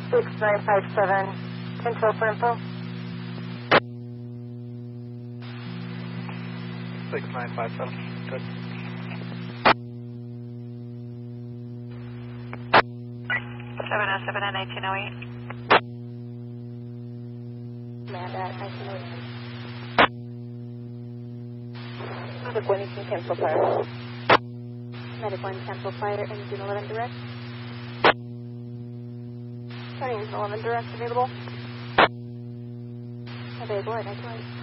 6957, control for info. 6957, good. 707 at 1908. Amanda at 1908. Medic 1, you can cancel fire. Medic 1, cancel fire, engine 11 direct. Engine 11 direct available. Available at 1908.